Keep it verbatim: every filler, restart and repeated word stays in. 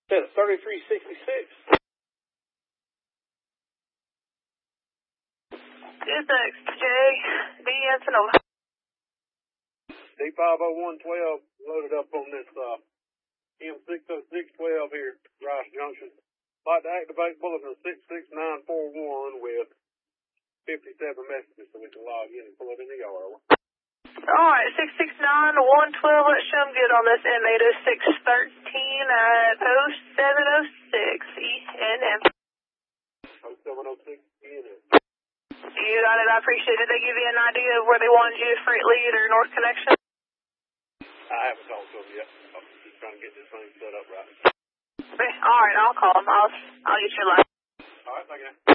That's thirty-three sixty-six. Is next, Jay. B N Sonoma. D five oh one twelve loaded up on this uh, M six oh six twelve here, Rice Junction. Like to activate bulletin six six nine four one with fifty-seven messages so we can log in and pull it in the yard. Alright, six six nine one twelve, let's show them good on this M eight oh six thirteen at oh seven oh six E N M. oh seven oh six E N M. You got it, I appreciate it. They give you an idea of where they wanted you, freight lead or north connection? I haven't talked to them yet. I'm just trying to get this thing set up right. Okay, alright, I'll call them. I'll, I'll get your line. Alright, thank you.